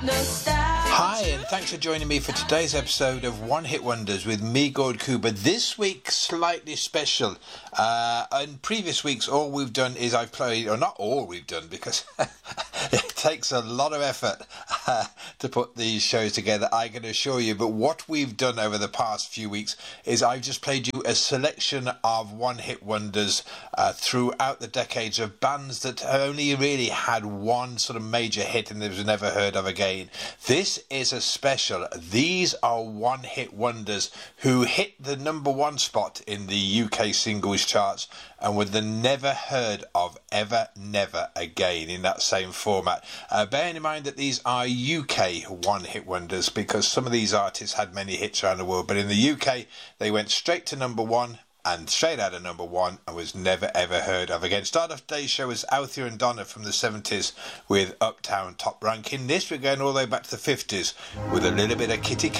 Hi, and thanks for joining me for today's episode of One Hit Wonders with me, Gord Cooper. This week, slightly special. In previous weeks, all we've done is I've played, or not all we've done, because it takes a lot of effort to put these shows together, I can assure you. But what we've done over the past few weeks is I've just played you a selection of one-hit wonders throughout the decades of bands that only really had one sort of major hit and they was never heard of again. This is a special. These are one-hit wonders who hit the number one spot in the UK singles charts and were then never heard of ever, never again in that same format. Bearing in mind that these are UK one-hit wonders, because some of these artists had many hits around the world, but in the UK they went straight to number one and straight out of number one and was never ever heard of again. Start of today's show was Althea and Donna from the 70s with Uptown Top Ranking. This we're going all the way back to the 50s with a little bit of Kitty